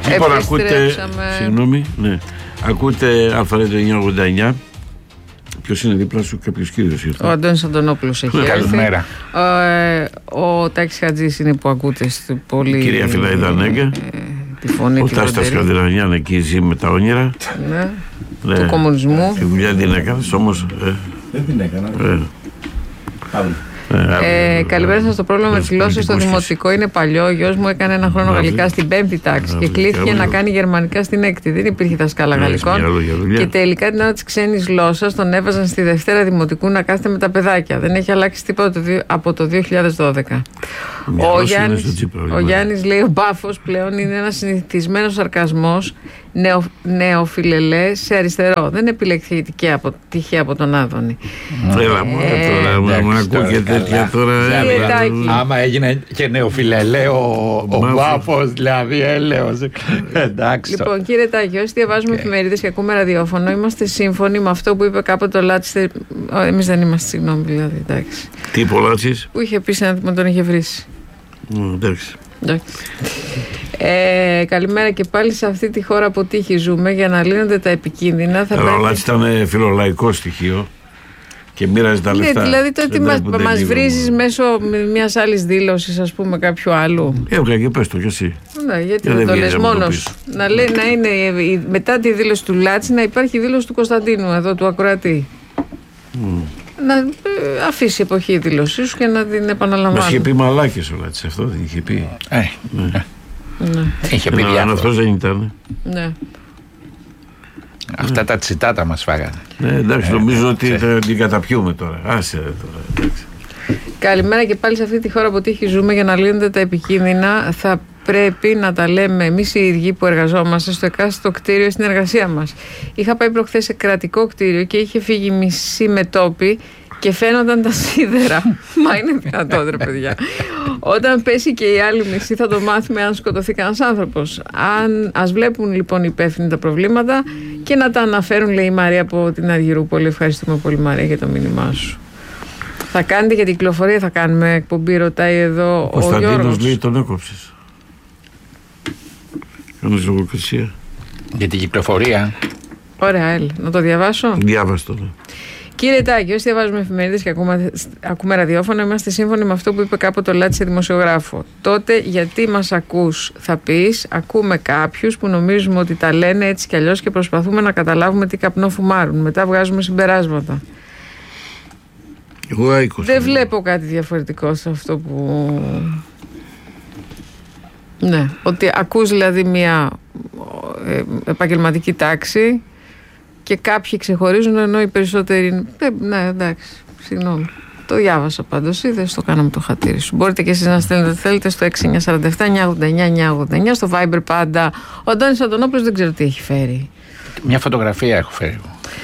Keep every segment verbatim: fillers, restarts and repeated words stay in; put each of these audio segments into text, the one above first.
Λοιπόν, ακούτε. Συγγνώμη, ναι. Ακούτε Αλφαρέτο εννιακόσια ογδόντα εννιά. Ποιος είναι δίπλα σου και ποιος κύριος ήρθε? Ο Αντώνης Αντωνόπουλος έχει έρθει. Καλημέρα. Ο, ο Τάκης Χατζής είναι που ακούτε στη πολύ. Η κυρία Φιλαίδα Νέγκα. Ε, τη φωνή. Ο Τάστας Σκανδιναβιάν εκεί ζει με τα όνειρα. Ναι. Ναι. Του κομμουνισμού. Τη δουλειά την έκανες όμως. Ε, Δεν την έκανα. Ε. Ε, καλημέρα σας. Το πρόβλημα με τις γλώσσες στο δημοτικό είναι παλιό. Ο γιος μου έκανε ένα χρόνο γαλλικά στην πέμπτη τάξη και κλήθηκε να κάνει γερμανικά στην έκτη. Δεν υπήρχε δασκάλα γαλλικών. Και τελικά την ώρα της ξένης γλώσσας τον έβαζαν στη Δευτέρα Δημοτικού να κάθεται με τα παιδάκια. Δεν έχει αλλάξει τίποτα από το δύο χιλιάδες δώδεκα. Ο Γιάννης, ο Γιάννης λέει: ο μπάφος πλέον είναι ένας συνηθισμένος σαρκασμός νεο, νεοφιλελέ σε αριστερό. Δεν επιλέχθηκε από, τυχαία από τον Άδωνη. Έλα μου, τώρα μου ακούγεται τέτοια τώρα. Άμα έγινε και νεοφιλελέ ο μπάφος, δηλαδή έλεος. Εντάξει. Λοιπόν, κύριε Τάκη, όσοι διαβάζουμε εφημερίδες και ακούμε ραδιόφωνο, είμαστε σύμφωνοι με αυτό που είπε κάποτε ο Λάτσης. Εμείς δεν είμαστε, συγγνώμη, δηλαδή. Τι είπε ο Λάτσης? Που είχε πει να τον είχε βρήσει. Εντάξει. Ε, καλημέρα και πάλι σε αυτή τη χώρα από τύχη ζούμε. Για να λύνονται τα επικίνδυνα θα πρέπει... Ο Λάτσης ήταν φιλολαϊκό στοιχείο και μοίραζε τα λεφτά. Ναι, δηλαδή το ότι μας, μας βρίζεις μέσω μιας άλλης δήλωσης, ας πούμε, κάποιου άλλου. Έβγα και πες το κι εσύ. Ναι, γιατί δεν το λες μόνος. Να, λέει, να είναι μετά τη δήλωση του Λάτση να υπάρχει η δήλωση του Κωνσταντίνου εδώ, του ακροατή. Mm. Να ε, αφήσει εποχή η δήλωσή σου και να την επαναλαμβάνει. Μας είχε πει μαλάκες ο Λάτσης, αυτό δεν είχε πει. Ε, ναι. Ναι. Είχε πει διάφορα. Αν αυτός δεν ήταν. Ναι. Αυτά τα τσιτάτα μας φάγανε. Ναι, εντάξει, νομίζω ότι θα την καταπιούμε τώρα. Άσε τώρα, εντάξει. Καλημέρα και πάλι σε αυτή τη χώρα που τύχη ζούμε. Για να λύνονται τα επικίνδυνα θα πρέπει να τα λέμε εμείς οι ίδιοι που εργαζόμαστε στο εκάστοτε κτίριο στην εργασία μας. Είχα πάει προχθές σε κρατικό κτίριο και είχε φύγει μισή μετόπη και φαίνονταν τα σίδερα. Μα είναι δυνατόν, ρε παιδιά. Όταν πέσει και η άλλη μισή θα το μάθουμε αν σκοτωθεί κανένας άνθρωπος. Αν, ας βλέπουν λοιπόν οι υπεύθυνοι τα προβλήματα και να τα αναφέρουν, λέει η Μαρία από την Αργυρούπολη. Ευχαριστούμε πολύ, Μαρία, για το μήνυμά σου. Θα κάνετε για την κυκλοφορία, θα κάνουμε εκπομπή, ρωτάει εδώ ο, ο Γιώργος. Κωνσταντίνος λέει τον έκοψες. Κάνεις λογοκρισία. Για την κυκλοφορία. Ωραία, έλα. Να το διαβάσω. Διάβασε το. Κύριε Τάκη, όσοι διαβάζουμε εφημερίδες και ακούμε, ακούμε ραδιόφωνο, είμαστε σύμφωνοι με αυτό που είπε κάποτε ο Λάτσης σε δημοσιογράφο. Τότε γιατί μας ακούς, θα πεις, ακούμε κάποιους που νομίζουμε ότι τα λένε έτσι κι αλλιώς και προσπαθούμε να καταλάβουμε τι καπνό φουμάρουν. Μετά βγάζουμε συμπεράσματα. Εγώ άικος. Δεν βλέπω κάτι διαφορετικό σε αυτό που... Ναι, ότι ακούς δηλαδή μια ε, επαγγελματική τάξη και κάποιοι ξεχωρίζουν ενώ οι περισσότεροι... Ε, ναι, εντάξει, συγγνώμη. Το διάβασα πάντως, είδες, το κάναμε το χατήρι σου. Μπορείτε και εσείς να στέλνετε, θέλετε, στο έξι εννιά τέσσερα επτά εννιά ογδόντα εννιά εννιά ογδόντα εννιά, στο Viber πάντα. Ο Αντώνης Αντωνόπουλος δεν ξέρω τι έχει φέρει. Μια φωτογραφία έχω φέρει.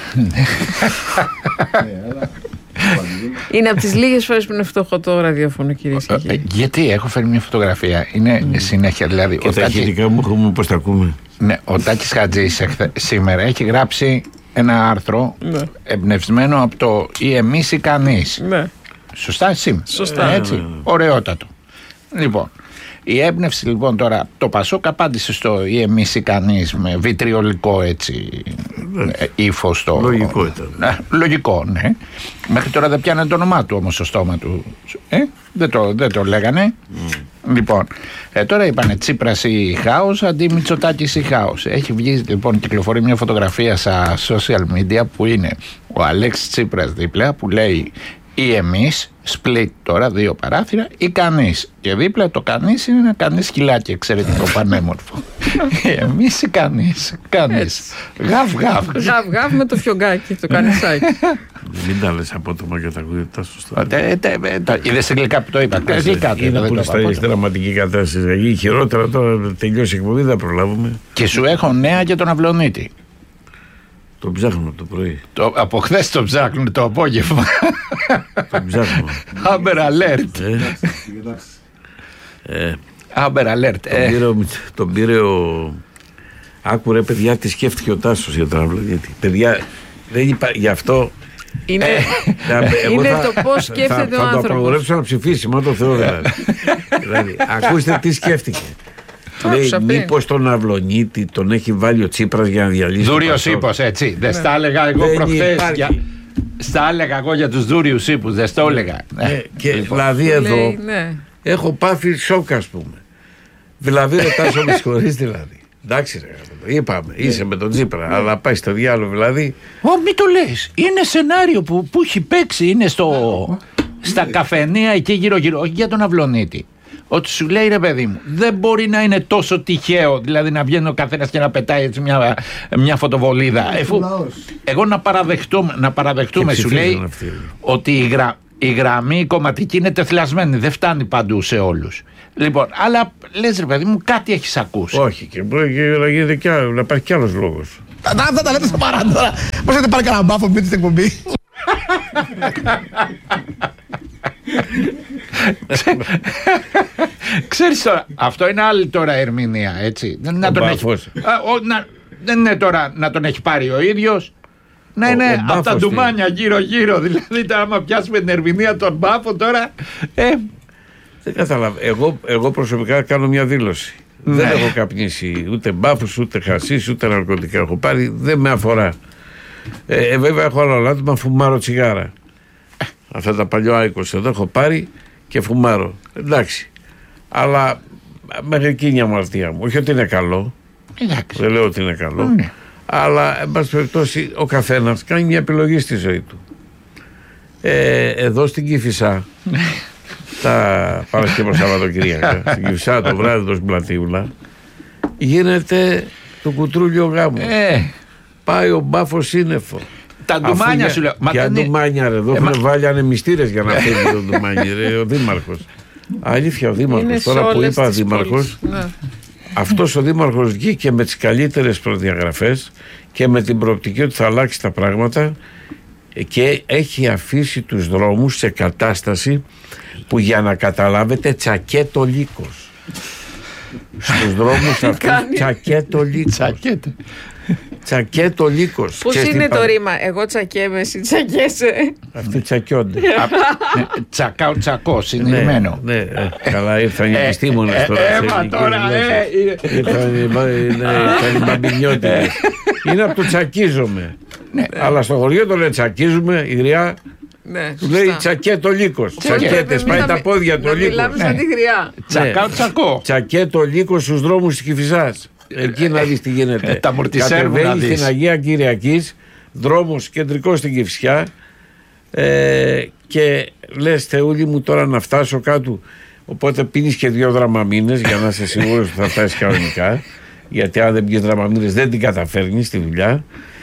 Είναι από τις λίγες φορές που είναι φτωχό το ραδιόφωνο, κυρίες και κύριοι. Γιατί έχω φέρει μια φωτογραφία. Είναι mm. συνέχεια δηλαδή. Και τα ηχητικά μου έχουμε, πώς τα ακούμε. Ναι, ο Τάκης Χατζής σήμερα έχει γράψει ένα άρθρο ναι. εμπνευσμένο από το «Ή εμείς ή κανείς». Ναι. Σωστά, σήμερα. Σωστά. Έτσι, ναι, ναι, ναι. Ωραιότατο. Λοιπόν, η έμπνευση λοιπόν τώρα, το Πασόκ απάντησε στο «Ή εμείς ή κανείς» με βιτριολικό έτσι ύφος. Το... Λογικό ήταν. Ναι, λογικό, ναι. Μέχρι τώρα δεν πιάνε το όνομά του όμως στο στόμα του. Ε, δεν, το, δεν το λέγανε. Mm. Λοιπόν, ε, τώρα είπανε Τσίπρας ή χάος αντί Μητσοτάκης ή χάος. Έχει βγει λοιπόν, κυκλοφορεί μια φωτογραφία στα social media που είναι ο Αλέξης Τσίπρας δίπλα που λέει «Ή εμείς», split τώρα, δύο παράθυρα, ή κανείς. Και δίπλα το κανείς είναι ένα κανείς σκυλάκι, εξαιρετικό πανέμορφο. Εμείς ή κανείς. Κανείς. Γαβ, γαβ. Γαβ, γαβ με το φιωγκάκι, το κανισάκι. Μην τα λες απότομα και τα ακούγεται σωστά. Είδες αγγλικά που το είπα. Είναι πολύ στα δραματική κατάσταση. Χειρότερα τώρα τελειώσει η εκπομπή, δεν προλάβουμε. Και σου έχω νέα για τον Αυλονίτη. Το ψάχνουμε το πρωί. Το, από χθες το ψάχνουμε το απόγευμα. Το ψάχνουμε. Amber Alert. Ε, Amber Alert. Τον, ε. πήρε, τον πήρε ο... Άκουρε παιδιά τι σκέφτηκε ο Τάσος για τον Αυλονίτη. Παιδιά δεν είπα γι' αυτό. Είναι, ε, είναι θα, το πώς σκέφτεται θα, ο άνθρωπος. Θα το απαγορεύσω να ψηφίσει, μα το Θεό δηλαδή. Δηλαδή, ακούστε τι σκέφτηκε. Λέει μήπως τον Αυλονίτη τον έχει βάλει ο Τσίπρας για να διαλύσει. Δούριος ύπος, έτσι. Δεν στα έλεγα εγώ προχθές. Για... Στα έλεγα εγώ για τους δούριους ύπους, δεν στο έλεγα. Ναι, και λοιπόν, δηλαδή εδώ λέει, ναι. έχω πάθει σοκ, ας πούμε. Δηλαδή ρωτάς ο με συγχωρείς δηλαδή. Εντάξει ρε, είπαμε, είσαι με τον Τσίπρα, αλλά πάει στο διάλογο δηλαδή. Ω, μην το λες. Είναι σενάριο που, που έχει παίξει, είναι στο, στα καφενεία εκεί γύρω-γύρω, όχι για τον Αυλονίτη. Ότι σου λέει ρε παιδί μου, δεν μπορεί να είναι τόσο τυχαίο, δηλαδή να βγαίνει ο καθένας και να πετάει έτσι μια, μια φωτοβολίδα. Εφού, εγώ να παραδεχτούμε, να παραδεχτούμε σου λέει αυτή. Ότι η, γρα, η γραμμή η κομματική είναι τεθλασμένη, δεν φτάνει παντού σε όλους. Λοιπόν, αλλά λες ρε παιδί μου, κάτι έχεις ακούσει. Όχι, και μπορεί να γίνεται κι άλλο, να υπάρχει κι άλλος λόγος. Αυτά τα λέτε στα παρά τώρα. Πώς έχετε πάρει κανένα μπάφο με την εκπομπή. Ξέρεις τώρα, αυτό είναι άλλη τώρα ερμηνεία, έτσι. Να τον έχει, α, ο, να, δεν είναι τώρα να τον έχει πάρει ο ίδιος. Να είναι από τα ντουμάνια γύρω-γύρω. Δηλαδή, άμα πιάσουμε την ερμηνεία των μπάφων τώρα. Ε, δεν καταλαβαίνω. Εγώ, εγώ προσωπικά κάνω μια δήλωση. Ναι. Δεν έχω καπνίσει ούτε μπάφους, ούτε χασίς, ούτε ναρκωτικά. Έχω πάρει, δεν με αφορά. Ε, ε, βέβαια, έχω άλλο λάτωμα, φουμάρω τσιγάρα. Αυτά τα παλιό άικος εδώ έχω πάρει και φουμάρω. Εντάξει. Αλλά μέχρι εκείνη η αμαρτία μου. Όχι ότι είναι καλό. Εντάξει. Δεν λέω ότι είναι καλό. Mm. Αλλά, εν πάση περιπτώσει, ο καθένας κάνει μια επιλογή στη ζωή του. Ε, εδώ στην Κηφισά, τα Παρασκευά Σαββατοκύριακα, στην Κηφισά το βράδυ του στην Πλατείουλα, γίνεται το κουτρούλιο γάμο. Ε. Πάει ο μπάφος σύννεφο. Τα ντουμάνια σου λέω. Ποια ντουμάνια ρε, εδώ έχουν ε, βάλει ανεμιστήρες για να φύγει το ντουμάνι ρε, ο δήμαρχος. Αλήθεια ο δήμαρχος, τώρα που είπα δήμαρχος, ναι. Αυτός ο δήμαρχος βγήκε με τις καλύτερες προδιαγραφές και με την προοπτική ότι θα αλλάξει τα πράγματα και έχει αφήσει τους δρόμους σε κατάσταση που για να καταλάβετε τσακέτο λύκος. Στους δρόμους αυτούς τσακέτο λύκος. Τσακέτο λύκος. Πώς είναι το ρήμα, εγώ τσακέμαι, εσύ τσακέσαι. Αυτοί τσακιόνται. Τσακάω τσακός, είναι ημένο. Ναι, καλά ήρθαν οι επιστήμονες τώρα. Έμα τώρα, ήρθαν οι μπαμπινιώτες. Είναι από το τσακίζομαι. Αλλά στο χωριό το λέει τσακίζουμε, η γριά του λέει τσακέτο λύκος. Τσακέτες, πάει τα πόδια του λύκος. Μιλάμε σαν τη γριά. Τσακάω τσακό. Τσακέτο λύκος στους δρόμους της Κηφισάς. Εκεί να δεις τι γίνεται. Τα κατεβαίνει στην Αγία Κυριακής, δρόμος κεντρικός στην Κηφισιά, ε, και λες Θεούλη μου τώρα να φτάσω κάτω. Οπότε πίνεις και δύο δραμαμίνες για να είσαι σίγουρος ότι θα φτάσεις κανονικά. Γιατί αν δεν πίνεις δραμαμίνες δεν την καταφέρνεις στη δουλειά.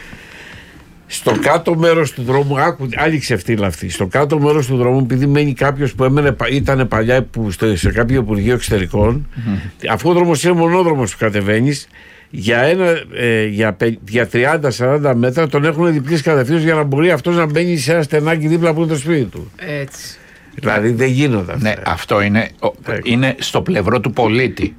Στο κάτω μέρος του δρόμου, άκου, άλλη ξεφτύλα αυτή. Στο κάτω μέρος του δρόμου, επειδή μένει κάποιος που έμενε, ήταν παλιά που σε κάποιο Υπουργείο Εξωτερικών, mm-hmm. αφού ο δρόμος είναι μονόδρομος που κατεβαίνεις, για, ένα, ε, για, για τριάντα σαράντα μέτρα τον έχουν διπλήσει κατευθείαν για να μπορεί αυτός να μπαίνει σε ένα στενάκι δίπλα από το σπίτι του. Έτσι. Δηλαδή δεν γίνονται αυτά. Ναι, αυτό είναι, είναι στο πλευρό του πολίτη.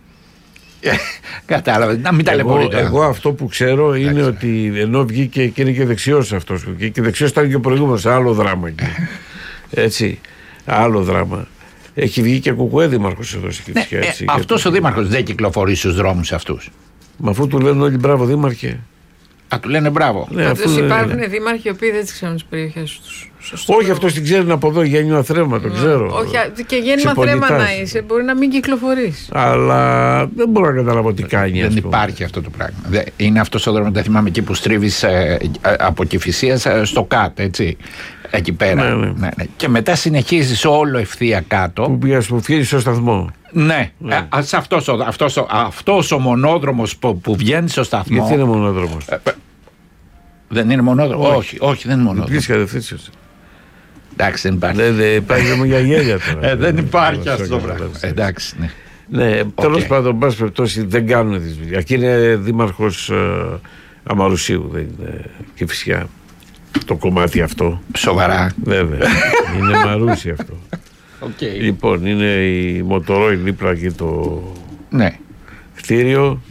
Κατάλαβε, να μην ταλαιπωρείτε. Εγώ, εγώ αυτό που ξέρω είναι Άξε. ότι ενώ βγήκε και είναι και δεξιός αυτός που βγήκε, και δεξιός ήταν και ο προηγούμενος, άλλο δράμα εκεί. Έτσι, άλλο δράμα. Έχει βγει και κουκουέ δήμαρχος εδώ στην Κηφισιά. Ναι, ε, αυτός ο δήμαρχος δεν κυκλοφορεί στους δρόμους αυτούς. Μα αφού του λένε όλοι μπράβο δήμαρχε. Α, του λένε μπράβο. Ναι, αυτούς υπάρχουν λένε. Δήμαρχοι οι οποίοι δεν τις ξέρουν τις περιοχές τους. Σωστό. Όχι, αυτός την ξέρει από εδώ, γέννημα θρέμα, το ναι. ξέρω. Όχι, και γέννημα θρέμα να είσαι, μπορεί να μην κυκλοφορείς. Αλλά δεν μπορώ να καταλάβω τι κάνει. Δεν υπάρχει αυτό το πράγμα. Είναι αυτός ο δρόμος, δεν θυμάμαι εκεί που στρίβεις ε, από Κηφισίας ε, στο κάτω, έτσι. Εκεί πέρα. Ναι, ναι. Ναι, ναι. Και μετά συνεχίζεις όλο ευθεία κάτω. Που πήγες που βγαίνεις στο σταθμό. Ναι, ναι. Ε, αυτός, ο, αυτός, ο, αυτός ο μονόδρομος που, που βγαίνει στο σταθμό. Γιατί είναι μονόδρομος. Ε, δεν είναι μονόδρομος. Όχι, όχι, όχι δεν είναι μονόδρομος. Κατευθύνσεις. Εντάξει, δεν υπάρχει. Δεν, δεν υπάρχει μόνο για γέλια τώρα. Ε, δεν υπάρχει αυτό το πράγμα. Εντάξει, ναι. Ναι, okay. Τέλος πάντων, πάση περιπτώσει δεν κάνουν τις δουλειές. Εκεί είναι δήμαρχος ε, Αμαρουσίου, δεν είναι Κηφισιά. Το κομμάτι αυτό. Σοβαρά. Βέβαια. Είναι Μαρούσι αυτό. Okay. Λοιπόν, είναι η Μοτορόιλ δίπλα εκεί το ναι. κτίριο.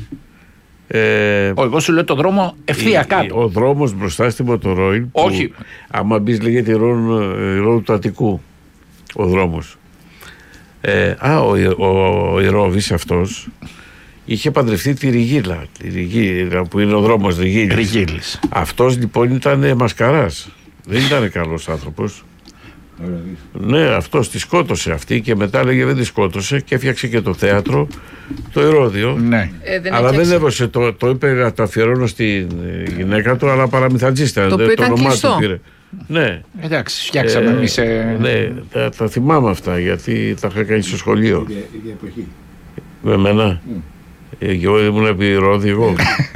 Ε, εγώ σου λέω το δρόμο ευθεία κάτω. Ο δρόμος μπροστά στη Μοτορόιλ. Όχι. Που, άμα μπεις λέγεται η ρόλου του Αττικού. Ο δρόμος. Ε, α, ο, ο, ο Ηρώβης αυτός είχε παντρευτεί τη Ριγίλα, τη Ριγίλα που είναι ο δρόμος Ριγίλης. Αυτός λοιπόν ήταν μασκαράς. Δεν ήταν καλός άνθρωπος. Ναι, αυτός τη σκότωσε αυτή και μετά λέγε δεν τη σκότωσε και έφτιαξε και το θέατρο, το Ηρώδιο. Ναι. Ε, δεν αλλά δεν έβωσε, το, το είπε να το αφιερώνω στην γυναίκα του, αλλά παραμυθατζίστα. Το οποίο ήταν κλειστό. Πήρε. Ναι. Εντάξει, φτιάξαμε ε, εμείς. Ε... Ναι, τα, τα θυμάμαι αυτά γιατί τα είχα κάνει στο σχολείο. Η ίδια εποχή. Με εμένα. Mm. Εγώ ήμουν επί Ρώδη, εγώ.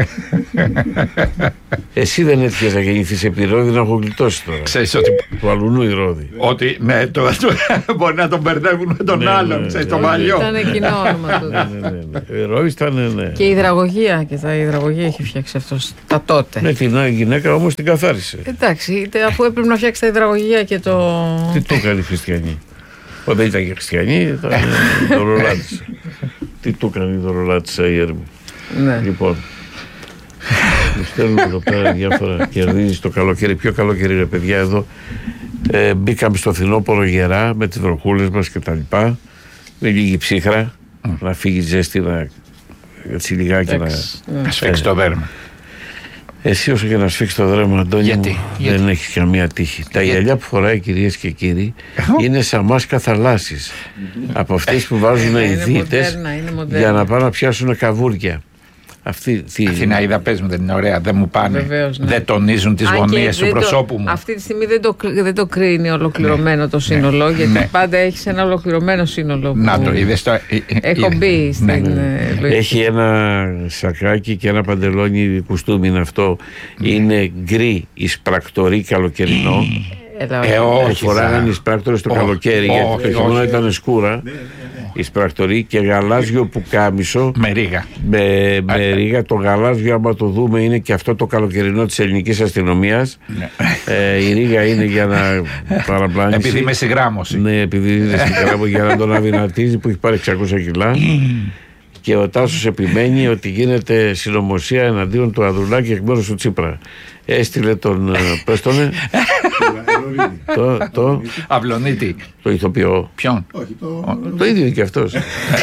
Εσύ δεν έτυχες να γεννηθείς επί Ρώδη, να έχω γλιτώσει τώρα. Ξέρεις ότι. Του αλουνού η Ρώδη. Ότι ναι, το, το, μπορεί να τον μπερδεύουν με τον ναι, άλλον, ναι, ξέρεις, ναι, τον ναι, παλιό. Ήταν κοινό όνομα του. Ναι, ναι, ναι. Η Ρώδη ήταν, ναι. Και η υδραγωγία, και τα υδραγωγία είχε φτιάξει αυτό τα τότε. Ναι, την γυναίκα όμως την καθάρισε. Εντάξει, αφού έπρεπε να φτιάξει τα υδραγωγία και το. Τι το έκανε η χριστιανή. Όταν ήταν και χριστιανή, ήταν δωρολάτισσα. Τι του έκανε η δωρολάτισσα η Έρμη. Ναι. Λοιπόν, μου στέλνουν εδώ πέρα διάφορα. Κερδίζει το καλοκαίρι. Ποιο καλοκαίρι, ρε παιδιά, εδώ. Ε, μπήκαμε στο φθινόπωρο γερά με τις βροχούλες μας και τα λοιπά. Με λίγη ψύχρα. Mm. Να φύγει ζέστη, να έτσι λιγάκι να. Να σφίξει το δέρμα. Εσύ όσο και να σφίξει το δέρμα, Αντώνη, γιατί, μου, γιατί. δεν έχεις καμία τύχη. Τα γυαλιά που φοράει, κυρίες και κύριοι, είναι σαν μάσκα θαλάσσης. Από αυτές που βάζουν οι δίτες για να πάνε να πιάσουν καβούρια. Αυτή, τι... Αθηναίδα, πες μου, δεν είναι ωραία, δεν μου πάνε. Βεβαίως, ναι. Δεν τονίζουν τις γωνίες του προσώπου μου. Αυτή τη στιγμή δεν το, δεν το κρίνει ολοκληρωμένο ναι. το σύνολο, ναι. γιατί ναι. πάντα έχεις ένα ολοκληρωμένο σύνολο. Που... Να το είδες το. Έχω μπει στην. Ναι, ναι. Ε, έχει ένα σακάκι και ένα παντελόνι κουστούμι είναι αυτό. Mm. Είναι γκρι, εισπρακτορί, καλοκαιρινό. Ε, όχι, φοράγανε εισπράκτορες το καλοκαίρι, γιατί το χειμώνα ήταν σκούρα. Εισπρακτορί και γαλάζιο πουκάμισο με ρίγα. Με, με ρίγα. Το γαλάζιο, άμα το δούμε, είναι και αυτό το καλοκαιρινό της ελληνικής αστυνομίας. Ναι. Ε, η ρίγα είναι για να παραπλάνηση. Επειδή είμαι στη γράμμωση. Ναι, επειδή είναι στη γράμμωση για να τον αδυνατίζει, που έχει πάρει εξακόσια κιλά. Και ο Τάσος επιμένει ότι γίνεται συνωμοσία εναντίον του Ανδρουλάκη εκ μέρους του Τσίπρα. Έστειλε τον. Πες τον. το, το, Αυλονίτη. Το ηθοποιό. Ποιον? Όχι, το... το ίδιο είναι και αυτός.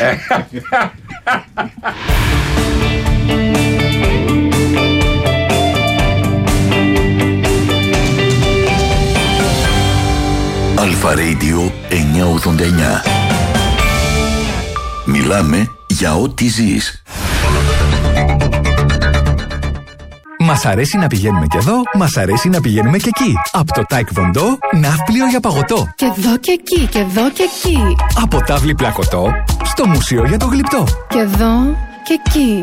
Αλφα Radio εννιακόσια ογδόντα εννιά. Μιλάμε για ό,τι ζεις. Μας αρέσει να πηγαίνουμε και εδώ, μας αρέσει να πηγαίνουμε και εκεί. Από το Taekwondo, ναύπλιο για παγωτό. Και εδώ και εκεί, και εδώ και εκεί. Από τάβλη πλακωτό, στο μουσείο για το γλυπτό. Και εδώ και εκεί.